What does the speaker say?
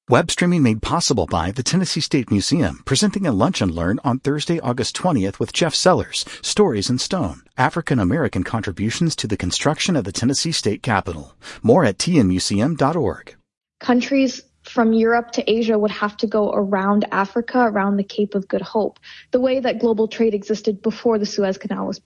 Web streaming made possible by the Tennessee State Museum, presenting a Lunch and Learn on Thursday, August 20th with Jeff Sellers, Stories in Stone, African American Contributions to the Construction of the Tennessee State Capitol. More at tnmuseum.org. Countries from Europe to Asia would have to go around Africa, around the Cape of Good Hope, the way that global trade existed before the Suez Canal was